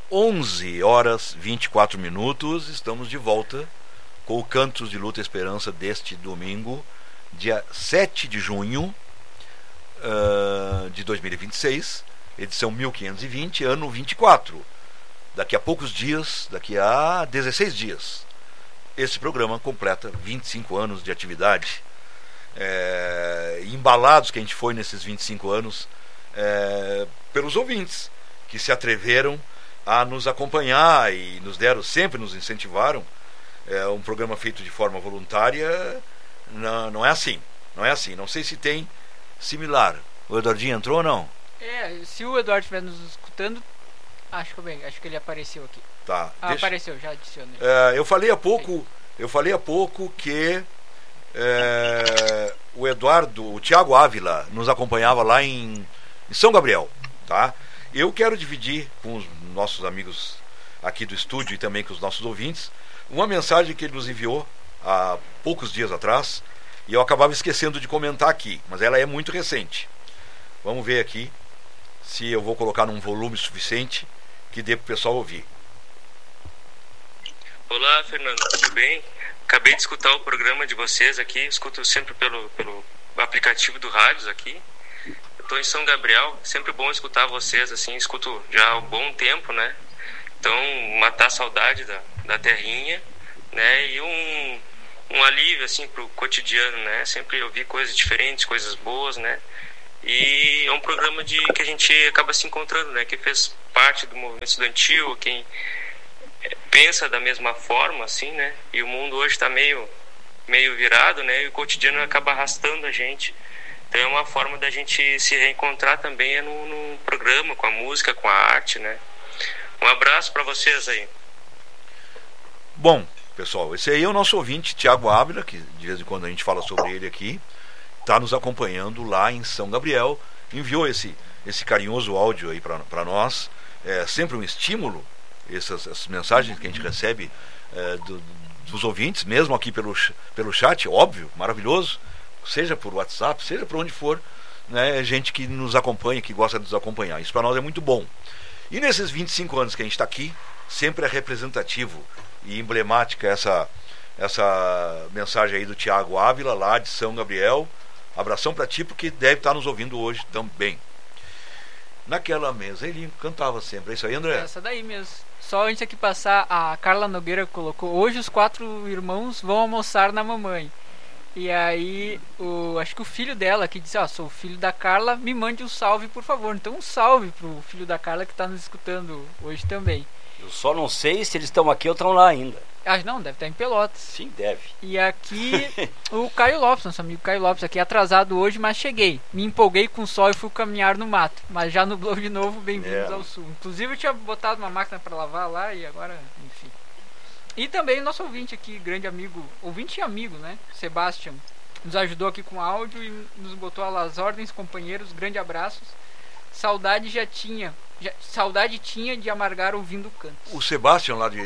11h24, estamos de volta com o Cantos de Luta e Esperança deste domingo, dia 7 de junho de 2026, edição 1520, ano 24. Daqui a poucos dias, daqui a 16 dias, esse programa completa 25 anos de atividade. Embalados que a gente foi nesses 25 anos pelos ouvintes que se atreveram a nos acompanhar e sempre nos incentivaram. É um programa feito de forma voluntária. Não é assim. Não sei se tem similar. O Eduardinho entrou ou não? Se o Eduardo estiver nos escutando, acho que ele apareceu aqui. Tá. Apareceu, já adicionei. Eu falei há pouco que o Tiago Ávila nos acompanhava lá em São Gabriel, tá? Eu quero dividir com os nossos amigos aqui do estúdio e também com os nossos ouvintes uma mensagem que ele nos enviou há poucos dias atrás, e eu acabava esquecendo de comentar aqui, mas ela é muito recente. Vamos ver aqui se eu vou colocar num volume suficiente que dê para o pessoal ouvir. Olá, Fernando, tudo bem? Acabei de escutar o programa de vocês aqui, escuto sempre pelo aplicativo do rádios aqui. Estou em São Gabriel, sempre bom escutar vocês, assim, escuto já há um bom tempo, né? Então, matar a saudade da terrinha, né? E um alívio, assim, pro cotidiano, né? Sempre ouvir coisas diferentes, coisas boas, né? E é um programa que a gente acaba se encontrando, né? Que fez parte do movimento estudantil, quem pensa da mesma forma, assim, né? E o mundo hoje está meio virado, né? E o cotidiano acaba arrastando a gente. Então é uma forma da gente se reencontrar também no programa, com a música, com a arte, né? Um abraço para vocês aí. Bom, pessoal, esse aí é o nosso ouvinte, Tiago Ávila, que de vez em quando a gente fala sobre ele aqui, está nos acompanhando lá em São Gabriel, enviou esse carinhoso áudio aí para nós. É sempre um estímulo essas mensagens que a gente recebe dos ouvintes, mesmo aqui pelo chat, óbvio, maravilhoso, seja por WhatsApp, seja por onde for, né, gente que nos acompanha, que gosta de nos acompanhar. Isso para nós é muito bom. E nesses 25 anos que a gente está aqui, sempre é representativo e emblemática essa mensagem aí do Tiago Ávila, lá de São Gabriel. Abração para ti, porque deve estar nos ouvindo hoje também. Naquela mesa ele cantava sempre. É isso aí, André? Essa daí mesmo. Só antes aqui passar, a Carla Nogueira colocou: hoje os 4 irmãos vão almoçar na mamãe. E aí, acho que o filho dela que disse: sou o filho da Carla, me mande um salve, por favor. Então um salve pro filho da Carla que está nos escutando hoje também. Eu só não sei se eles estão aqui ou estão lá ainda. Não, deve estar em Pelotas. Sim, deve. E aqui o Caio Lopes, nosso amigo Caio Lopes, aqui atrasado hoje, mas cheguei. Me empolguei com o sol e fui caminhar no mato, mas já nublou de novo. Bem-vindos ao sul. Inclusive eu tinha botado uma máquina para lavar lá e agora, enfim. E também o nosso ouvinte aqui, grande amigo, ouvinte e amigo, né? Sebastião, nos ajudou aqui com áudio e nos botou às ordens, companheiros, grande abraços. Saudade tinha de amargar ouvindo canto. O Sebastião lá de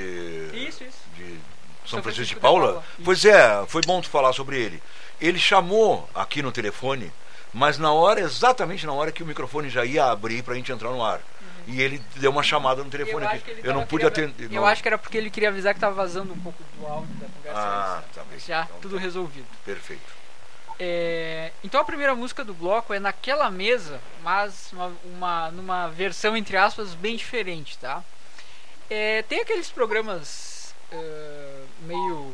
São Francisco de Paula? Pois é, foi bom tu falar sobre ele. Ele chamou aqui no telefone, mas exatamente na hora que o microfone já ia abrir pra gente entrar no ar. E ele deu uma chamada no telefone aqui. Eu não pude atender. Eu acho que era porque ele queria avisar que estava vazando um pouco do áudio da conversa. Tá bem. Já então, tudo resolvido. Perfeito. Então a primeira música do bloco é Naquela Mesa, mas numa versão, entre aspas, bem diferente, tá? Tem aqueles programas meio...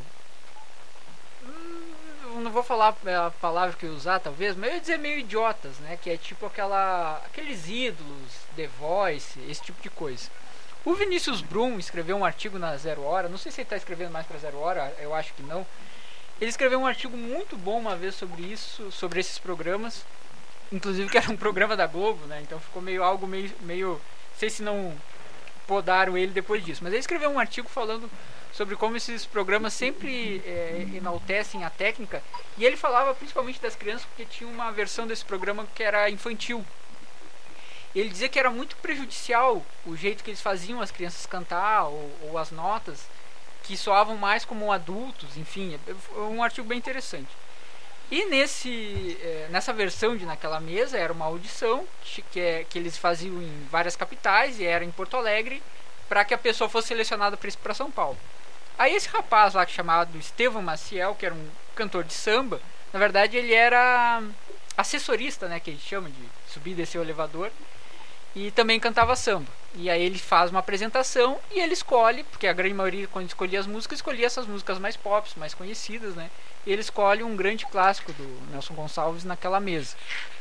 não vou falar a palavra que eu usar, talvez, mas eu ia dizer meio idiotas, né? Que é tipo aqueles ídolos, The Voice, esse tipo de coisa. O Vinícius Brum escreveu um artigo na Zero Hora, não sei se ele está escrevendo mais para Zero Hora, eu acho que não. Ele escreveu um artigo muito bom uma vez sobre isso, sobre esses programas, inclusive que era um programa da Globo, né? Então ficou algo meio, não sei se não podaram ele depois disso, mas ele escreveu um artigo falando sobre como esses programas sempre enaltecem a técnica, e ele falava principalmente das crianças, porque tinha uma versão desse programa que era infantil. Ele dizia que era muito prejudicial o jeito que eles faziam as crianças cantar, ou as notas, que soavam mais como adultos, enfim, é um artigo bem interessante. E nessa versão de Naquela Mesa era uma audição que eles faziam em várias capitais, e era em Porto Alegre, para que a pessoa fosse selecionada para São Paulo. Aí esse rapaz lá chamado Estevão Maciel, que era um cantor de samba, na verdade ele era assessorista, né, que eles chamam de subir e descer o elevador, e também cantava samba. E aí ele faz uma apresentação e ele escolhe, porque a grande maioria, quando escolhia as músicas, escolhia essas músicas mais pop, mais conhecidas, né? E ele escolhe um grande clássico do Nelson Gonçalves naquela mesa.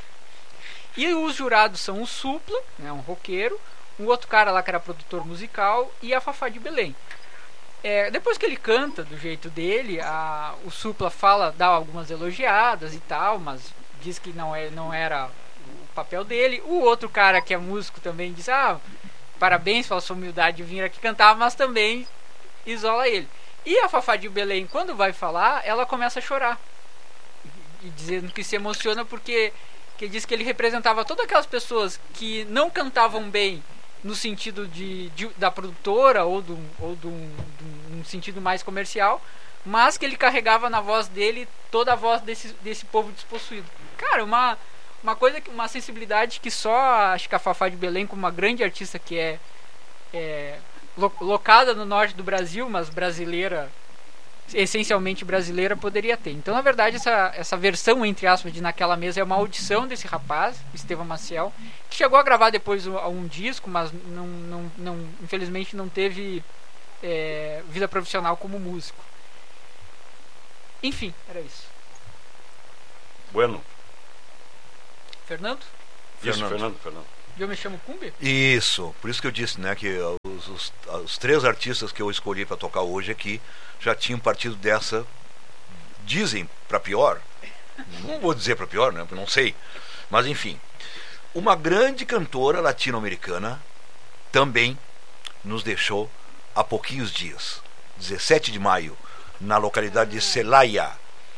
E os jurados são o Supla, né, um roqueiro, um outro cara lá que era produtor musical, e a Fafá de Belém. Depois que ele canta do jeito dele, o Supla dá algumas elogiadas e tal, mas diz que não era o papel dele. O outro cara que é músico também diz, parabéns pela sua humildade de vir aqui cantar, mas também isola ele. E a Fafá de Belém, quando vai falar, ela começa a chorar, e dizendo que se emociona porque diz que ele representava todas aquelas pessoas que não cantavam bem no sentido da produtora ou de um sentido mais comercial, mas que ele carregava na voz dele toda a voz desse povo despossuído. Cara, uma coisa, uma sensibilidade que só acho que a Fafá de Belém, como uma grande artista que é locada no norte do Brasil, mas brasileira, essencialmente brasileira, poderia ter. Então, na verdade, essa versão, entre aspas, de Naquela Mesa é uma audição desse rapaz, Estevão Maciel, que chegou a gravar depois um disco, mas infelizmente não teve vida profissional como músico. Enfim, era isso. Bueno. Fernando? Isso, Fernando. Eu me chamo Cumbia? Isso, por isso que eu disse, né, que os três artistas que eu escolhi para tocar hoje aqui já tinham partido dessa, dizem para pior, não vou dizer para pior, né, porque não sei, mas enfim, uma grande cantora latino-americana também nos deixou há pouquinhos dias, 17 de maio, na localidade de Celaya.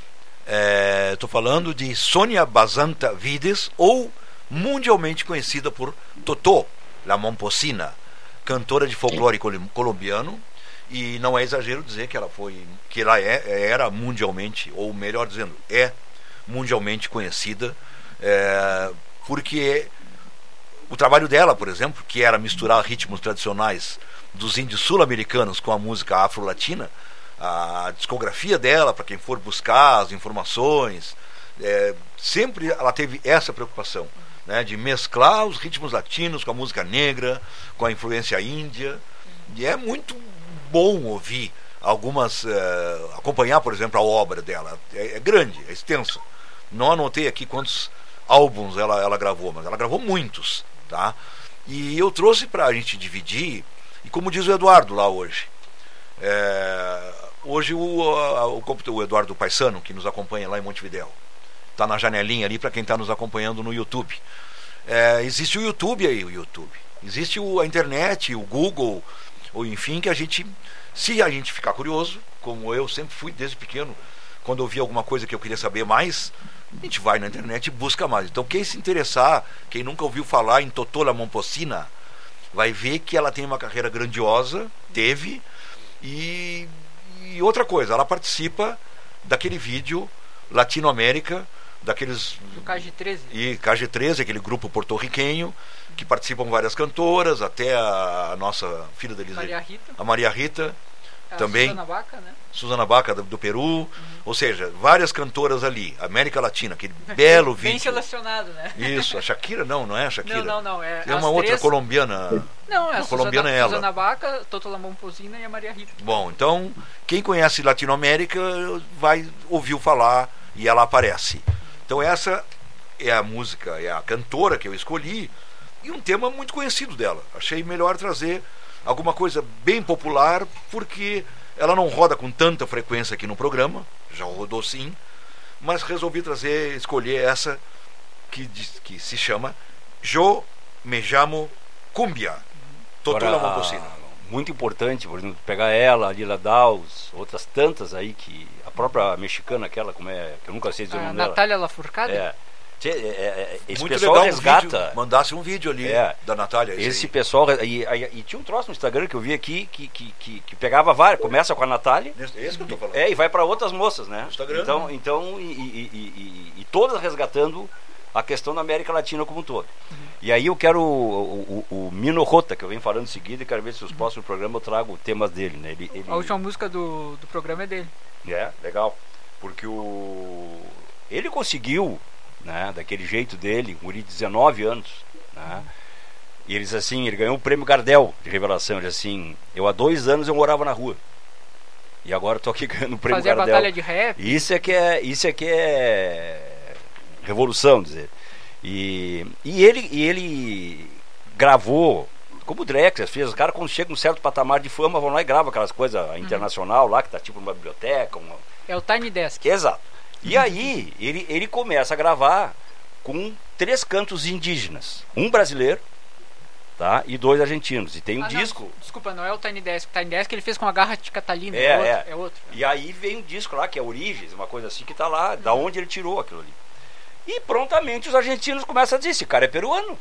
Estou falando de Sônia Basanta Vides, ou mundialmente conhecida por Totó La Momposina, cantora de folclore colombiano, e não é exagero dizer que ela era mundialmente, ou melhor dizendo, é mundialmente conhecida, porque o trabalho dela, por exemplo, que era misturar ritmos tradicionais dos índios sul-americanos com a música afro-latina, a discografia dela, para quem for buscar as informações, sempre ela teve essa preocupação, né, de mesclar os ritmos latinos com a música negra, com a influência índia. E é muito bom ouvir acompanhar, por exemplo, a obra dela. É grande, é extensa. Não anotei aqui quantos álbuns ela gravou, mas ela gravou muitos, tá? E eu trouxe para a gente dividir, e como diz o Eduardo lá hoje, hoje o Eduardo Paisano, que nos acompanha lá em Montevidéu, está na janelinha ali para quem está nos acompanhando no YouTube. Existe o YouTube aí, existe a internet, o Google, ou enfim, que se a gente ficar curioso, como eu sempre fui desde pequeno, quando eu vi alguma coisa que eu queria saber mais, a gente vai na internet e busca mais. Então quem se interessar, quem nunca ouviu falar em Totó La Momposina, vai ver que ela tem uma carreira grandiosa, teve, e outra coisa, ela participa daquele vídeo Latinoamérica, daqueles do KG13. E KG13, aquele grupo porto-riquenho, que participam várias cantoras, até a nossa filha da Elisa, a Maria Rita, também Susana Baca, né? Susana Baca do Peru, ou seja, várias cantoras ali, América Latina, aquele belo vídeo. Bem selecionado, né? Isso, a Shakira não é a Shakira. Não, é uma outra colombiana. Não, é a colombiana é ela. Susana Baca, Totó La Momposina e a Maria Rita. Bom, então, quem conhece Latinoamérica ouviu falar e ela aparece. Então essa é a música, é a cantora que eu escolhi, e um tema muito conhecido dela. Achei melhor trazer alguma coisa bem popular, porque ela não roda com tanta frequência aqui no programa, já rodou sim, mas resolvi escolher essa que se chama Yo Me Llamo Cumbia, Totó La Momposina. Muito importante, por exemplo, pegar ela, a Lila Downs, outras tantas aí, que a própria mexicana, aquela, como é, que eu nunca sei dizer o nome dela. Natália Lafourcade? Esse muito pessoal legal resgata. Mandasse um vídeo ali da Natália. Esse pessoal. E tinha um troço no Instagram que eu vi aqui que pegava várias. Começa com a Natália. É isso que eu tô falando. E vai para outras moças, né? No Instagram. Então, e todas resgatando a questão da América Latina como um todo. E aí eu quero o Mino Rota, que eu venho falando em seguida, e quero ver se os próximos programas eu trago temas dele, né? A última música do programa é dele. É, legal. Porque ele conseguiu, né, daquele jeito dele, um guri de 19 anos, né? E eles assim, ele ganhou o prêmio Gardel de revelação. Ele assim, eu há 2 anos eu morava na rua. E agora estou aqui ganhando o prêmio Gardel. Fazer batalha de rap. Isso é que é revolução, dizer. E ele gravou, como o Drexler fez, os caras quando chegam um certo patamar de fama vão lá e gravam aquelas coisas internacional lá, que tá tipo numa biblioteca. É o Tiny Desk. Exato. E aí ele começa a gravar com 3 cantos indígenas. Um brasileiro, tá? E 2 argentinos. E tem um disco. Não, desculpa, não é o Tiny Desk. O Tiny Desk ele fez com a Garra de Catalina. É outro. E aí vem um disco lá que é Origens, uma coisa assim que tá lá, da onde ele tirou aquilo ali. E prontamente os argentinos começam a dizer: esse cara é peruano.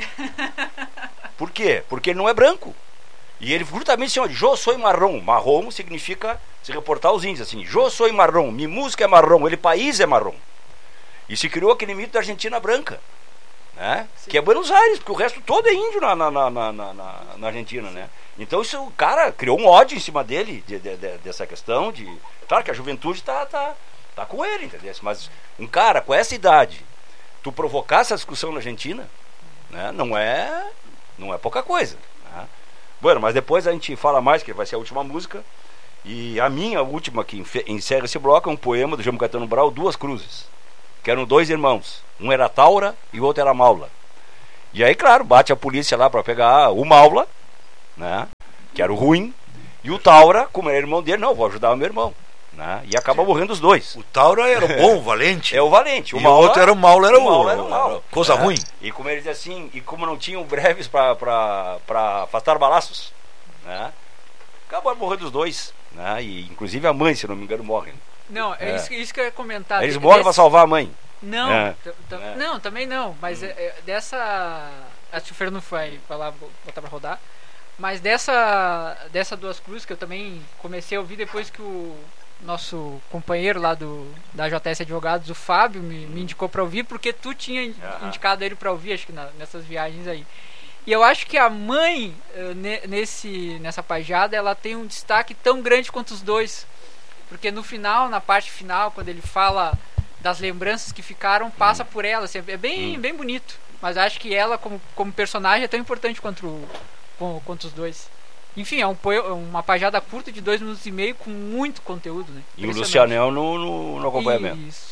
Por quê? Porque ele não é branco. E ele justamente assim: yo soy marrom. Marrom significa se reportar aos índios assim: yo soy marrom, mi música é marrom, ele país é marrom. E se criou aquele mito da Argentina branca, né? Que é Buenos Aires, porque o resto todo é índio na Argentina, né? Então isso, o cara criou um ódio em cima dele dessa questão de... Claro que a juventude tá com ele, entendeu? Mas um cara com essa idade, tu provocar essa discussão na Argentina, né? Não é pouca coisa, né? Bueno, mas depois a gente fala mais, que vai ser a última música. E a minha última, que encerra esse bloco, é um poema do João Caetano Brau, Duas Cruzes, que eram 2 irmãos. Um era Taura e o outro era Maula. E aí, claro, bate a polícia lá pra pegar o Maula, né? Que era o ruim. E o Taura, como era irmão dele, não, vou ajudar o meu irmão, né? E acaba morrendo os 2. O Taura era o bom, o valente. É o valente. O outro era o Maula, era o mal. Coisa ruim. E como ele diz assim, e como não tinham breves pra afastar balaços, né? Acabou morrendo os 2, né? E inclusive a mãe, se não me engano, morre. Não, isso que eu ia comentar. Eles morrem pra salvar a mãe. Não, não, também não. Mas dessa. Acho que o Fernando vai lá botar pra rodar. Mas dessa Duas Cruzes, que eu também comecei a ouvir depois que o nosso companheiro lá da JS Advogados, o Fábio, me indicou pra ouvir, porque tu tinha indicado ele pra ouvir, acho que nessas viagens aí. E eu acho que a mãe, nessa pajada, ela tem um destaque tão grande quanto os 2. Porque no final, na parte final, quando ele fala das lembranças que ficaram, passa por ela. Assim, é bem bonito. Mas acho que ela, como personagem, é tão importante quanto os 2. Enfim, é uma pajada curta de 2 minutos e meio com muito conteúdo, né? E o Lucianel no acompanhamento. Isso.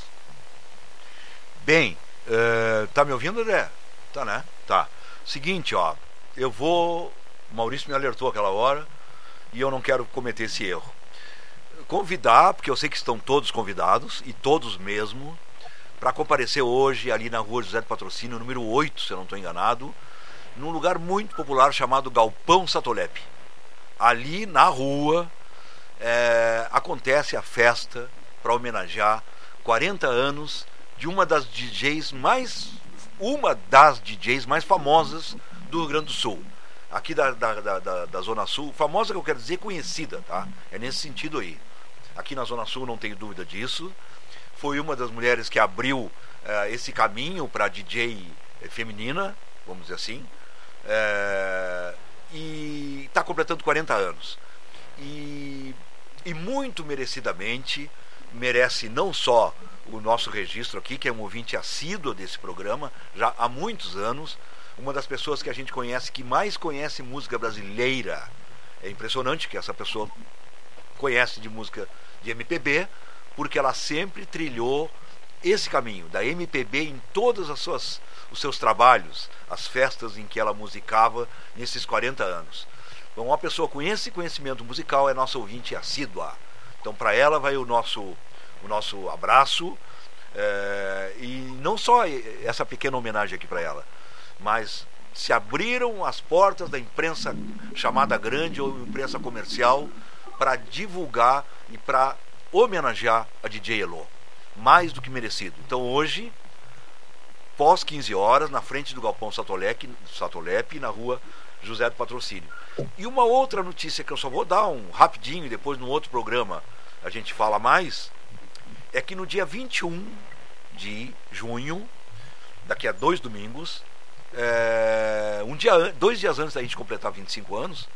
Bem, tá me ouvindo, André? Tá, né? Tá. Seguinte, ó. O Maurício me alertou aquela hora e eu não quero cometer esse erro. Convidar, porque eu sei que estão todos convidados, e todos mesmo, para comparecer hoje ali na rua José do Patrocínio, número 8, se eu não estou enganado, num lugar muito popular chamado Galpão Satolepe. Ali na rua acontece a festa para homenagear 40 anos de uma das DJs mais famosas do Rio Grande do Sul. Aqui da Zona Sul, famosa que eu quero dizer conhecida, tá? É nesse sentido aí. Aqui na Zona Sul não tenho dúvida disso. Foi uma das mulheres que abriu esse caminho para DJ feminina, vamos dizer assim. E está completando 40 anos. E muito merecidamente merece não só o nosso registro aqui, que é um ouvinte assíduo desse programa, já há muitos anos, uma das pessoas que a gente conhece, que mais conhece música brasileira. É impressionante que essa pessoa conhece de música de MPB, porque ela sempre trilhou esse caminho da MPB em todos os seus trabalhos, as festas em que ela musicava nesses 40 anos. Então, uma pessoa com esse conhecimento musical é nossa ouvinte assídua. Então, para ela vai o nosso abraço, e não só essa pequena homenagem aqui para ela, mas se abriram as portas da imprensa chamada grande ou imprensa comercial para divulgar e para homenagear a DJ Elô. Mais do que merecido. Então hoje, pós 15 horas, na frente do Galpão Satolepe, na rua José do Patrocínio. E uma outra notícia que eu só vou dar rapidinho, e depois no outro programa a gente fala mais, é que no dia 21 de junho, daqui a 2 domingos, 2 dias antes da gente completar 25 anos,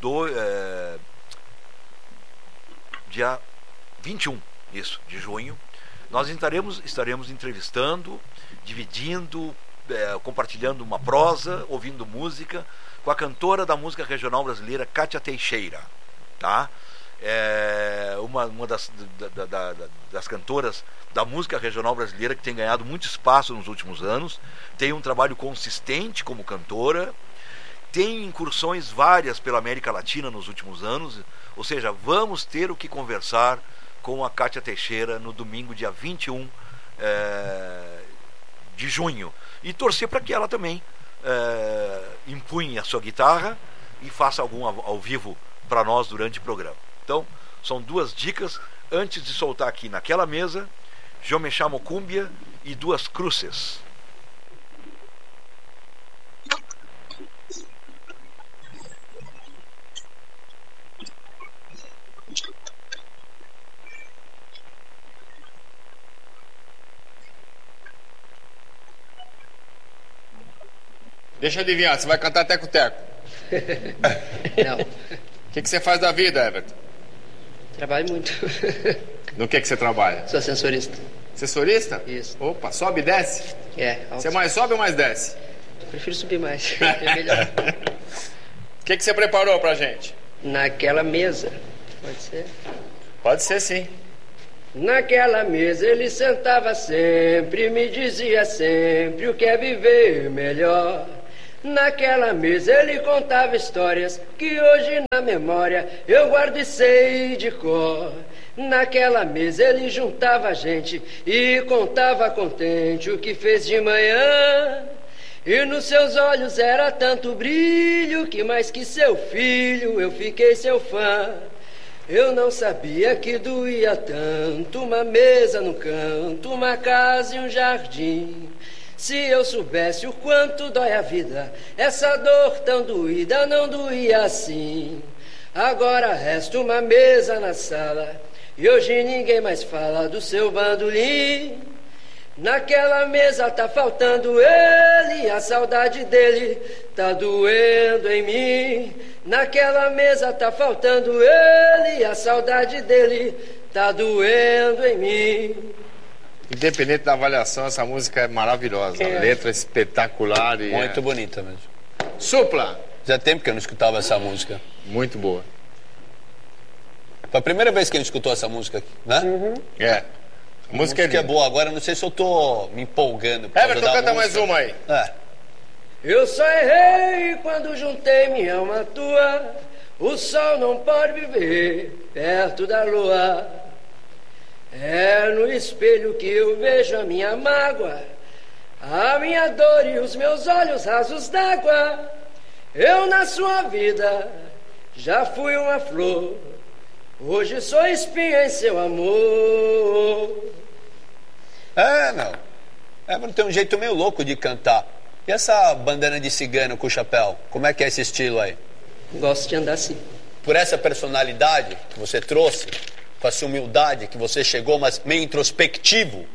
dia 21, isso, de junho, nós estaremos entrevistando, dividindo, compartilhando uma prosa, ouvindo música, com a cantora da música regional brasileira, Kátia Teixeira, tá? Uma das cantoras da música regional brasileira que tem ganhado muito espaço nos últimos anos, tem um trabalho consistente como cantora, tem incursões várias pela América Latina nos últimos anos, ou seja, vamos ter o que conversar com a Kátia Teixeira no domingo, dia 21 de junho, e torcer para que ela também empunhe a sua guitarra e faça algum ao vivo para nós durante o programa. Então, são 2 dicas antes de soltar aqui naquela mesa: Eu Me Chamo Cúmbia e 2 Cruces. Deixa eu adivinhar, você vai cantar teco-teco? Não. O que você faz da vida, Everton? Trabalho muito. No que você trabalha? Sou ascensorista. Assessorista? Isso. Opa, sobe e desce? Alto. Você mais sobe ou mais desce? Prefiro subir mais. É melhor. O que você preparou pra gente? Naquela mesa. Pode ser? Pode ser, sim. Naquela mesa ele sentava sempre, me dizia sempre o que é viver melhor. Naquela mesa ele contava histórias que hoje na memória eu guardo e sei de cor. Naquela mesa ele juntava a gente e contava contente o que fez de manhã. E nos seus olhos era tanto brilho que mais que seu filho eu fiquei seu fã. Eu não sabia que doía tanto uma mesa no canto, uma casa e um jardim. Se eu soubesse o quanto dói a vida, essa dor tão doída não doía assim. Agora resta uma mesa na sala e hoje ninguém mais fala do seu bandolim. Naquela mesa tá faltando ele, a saudade dele tá doendo em mim. Naquela mesa tá faltando ele, a saudade dele tá doendo em mim. Independente da avaliação, essa música é maravilhosa. A letra é espetacular e muito bonita mesmo. Supla! Já tem tempo que eu não escutava essa música. Muito boa. Foi a primeira vez que a gente escutou essa música aqui, né? Uhum. A música é boa. Agora não sei se eu tô me empolgando. Everton, canta mais uma aí. Eu só errei quando juntei minha alma à tua. O sol não pode viver perto da lua. É no espelho que eu vejo a minha mágoa, a minha dor e os meus olhos rasos d'água. Eu na sua vida já fui uma flor, hoje sou espinha em seu amor. Não. Tem um jeito meio louco de cantar. E essa bandana de cigano com chapéu? Como é que é esse estilo aí? Gosto de andar assim. Por essa personalidade que você trouxe, com essa humildade que você chegou, mas meio introspectivo,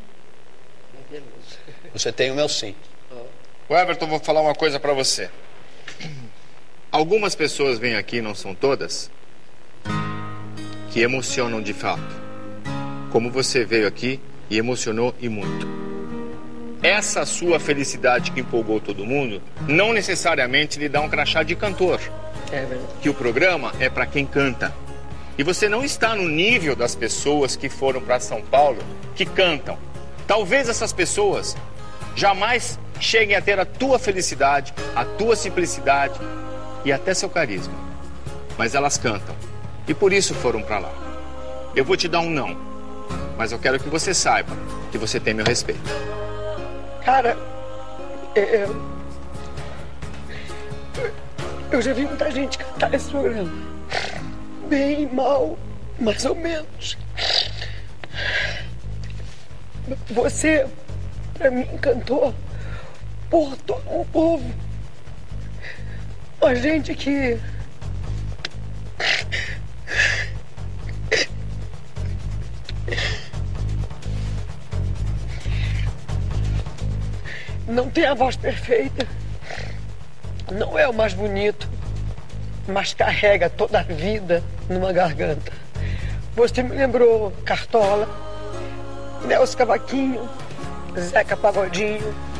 você tem o meu sim. O Everton, vou falar uma coisa pra você. Algumas pessoas vêm aqui, não são todas, que emocionam de fato. Como você veio aqui e emocionou e muito. Essa sua felicidade que empolgou todo mundo não necessariamente lhe dá um crachá de cantor. É verdade. Que o programa é para quem canta. E você não está no nível das pessoas que foram para São Paulo que cantam. Talvez essas pessoas jamais cheguem a ter a tua felicidade, a tua simplicidade e até seu carisma. Mas elas cantam. E por isso foram para lá. Eu vou te dar um não. Mas eu quero que você saiba que você tem meu respeito. Cara, eu já vi muita gente cantar esse programa. Bem, mal, mais ou menos. Você, pra mim, cantou por todo um povo. A gente que... não tem a voz perfeita, não é o mais bonito, mas carrega toda a vida numa garganta. Você me lembrou Cartola, Nelson Cavaquinho, Zeca Pagodinho,